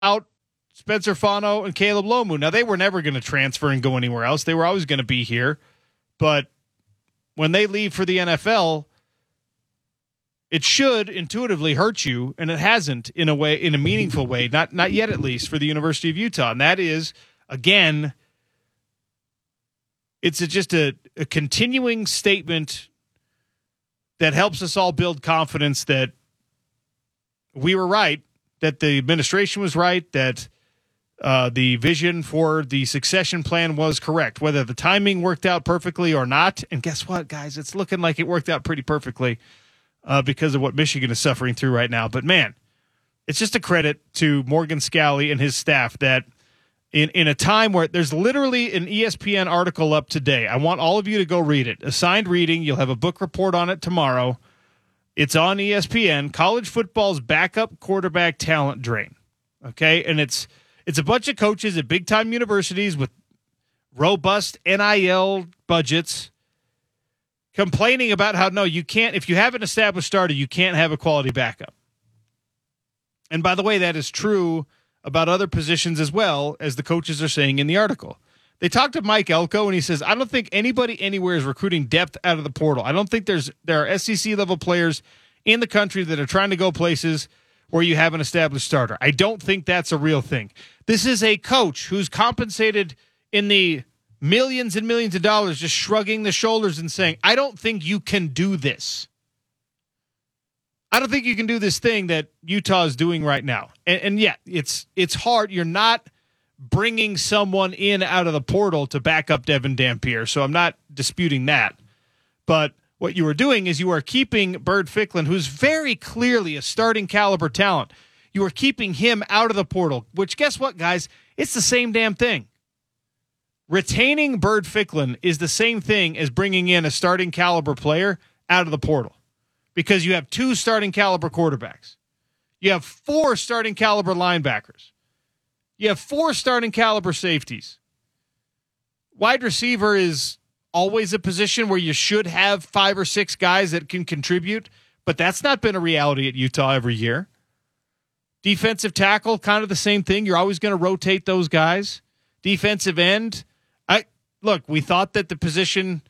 out Spencer Fano and Caleb Lomu. Now, they were never going to transfer and go anywhere else. They were always going to be here. But when they leave for the NFL, it should intuitively hurt you, and it hasn't in a way, in a meaningful way, not yet at least, for the University of Utah. And that is, again, it's just a continuing statement that helps us all build confidence that we were right, that the administration was right, that the vision for the succession plan was correct, whether the timing worked out perfectly or not. And guess what, guys? It's looking like it worked out pretty perfectly because of what Michigan is suffering through right now. But, man, it's just a credit to Morgan Scalley and his staff that in a time where there's literally an ESPN article up today. I want all of you to go read it. Assigned reading. You'll have a book report on it tomorrow. It's on ESPN. College football's backup quarterback talent drain. Okay, and it's a bunch of coaches at big-time universities with robust NIL budgets complaining about how, no, you can't, if you have an established starter, you can't have a quality backup. And by the way, that is true about other positions as well, as the coaches are saying in the article. They talked to Mike Elko, and he says, I don't think anybody anywhere is recruiting depth out of the portal. I don't think there are SEC-level players in the country that are trying to go places where you have an established starter. I don't think that's a real thing. This is a coach who's compensated in the millions and millions of dollars, just shrugging the shoulders and saying, I don't think you can do this. I don't think you can do this thing that Utah is doing right now. And yeah, it's hard. You're not bringing someone in out of the portal to back up Devin Dampier, so I'm not disputing that. But what you are doing is you are keeping Bird Ficklin, who's very clearly a starting caliber talent. You are keeping him out of the portal, which, guess what, guys? It's the same damn thing. Retaining Bird Ficklin is the same thing as bringing in a starting caliber player out of the portal, because you have 2 starting caliber quarterbacks. You have 4 starting caliber linebackers. You have 4 starting caliber safeties. Wide receiver is always a position where you should have 5 or 6 guys that can contribute, but that's not been a reality at Utah every year. Defensive tackle, kind of the same thing. You're always going to rotate those guys. Defensive end, look, we thought that the position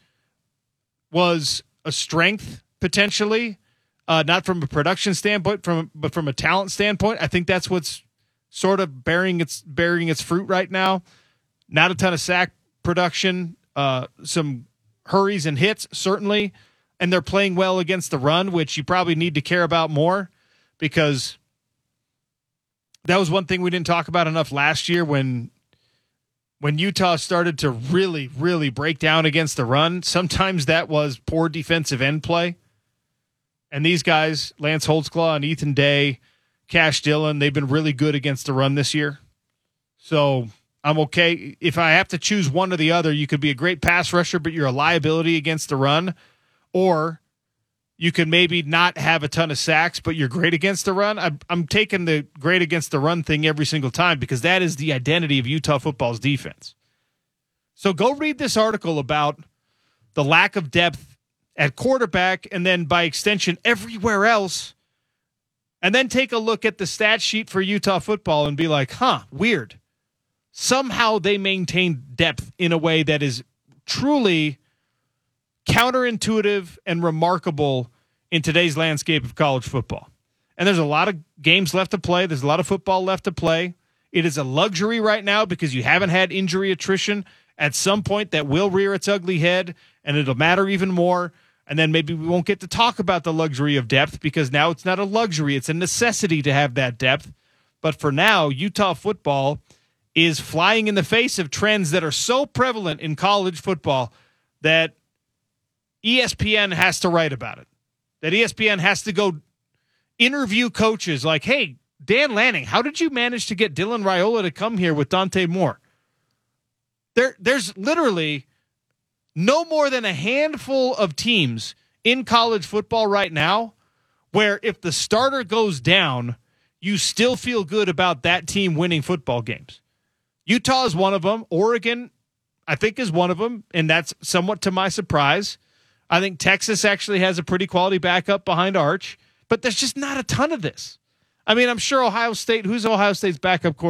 was a strength potentially, not from a production standpoint, but from a talent standpoint. I think that's what's sort of bearing its fruit right now. Not a ton of sack production, some hurries and hits certainly, and they're playing well against the run, which you probably need to care about more, because that was one thing we didn't talk about enough last year when Utah started to really, really break down against the run. Sometimes that was poor defensive end play. And these guys, Lance Holtzclaw and Ethan Day, Cash Dillon, they've been really good against the run this year. So I'm okay. If I have to choose one or the other, you could be a great pass rusher, but you're a liability against the run. Or you could maybe not have a ton of sacks, but you're great against the run. I'm taking the great against the run thing every single time, because that is the identity of Utah football's defense. So go read this article about the lack of depth at quarterback, and then by extension everywhere else, and then take a look at the stat sheet for Utah football and be like, weird. Somehow they maintain depth in a way that is truly counterintuitive and remarkable in today's landscape of college football. And there's a lot of games left to play. There's a lot of football left to play. It is a luxury right now because you haven't had injury attrition. At some point that will rear its ugly head, and it'll matter even more. And then maybe we won't get to talk about the luxury of depth, because now it's not a luxury. It's a necessity to have that depth. But for now, Utah football is flying in the face of trends that are so prevalent in college football that ESPN has to write about it. That ESPN has to go interview coaches like, hey, Dan Lanning, how did you manage to get Dylan Raiola to come here with Dante Moore? There's literally no more than a handful of teams in college football right now where if the starter goes down, you still feel good about that team winning football games. Utah is one of them. Oregon, I think, is one of them, and that's somewhat to my surprise. I think Texas actually has a pretty quality backup behind Arch, but there's just not a ton of this. I mean, I'm sure Ohio State. Who's Ohio State's backup quarterback?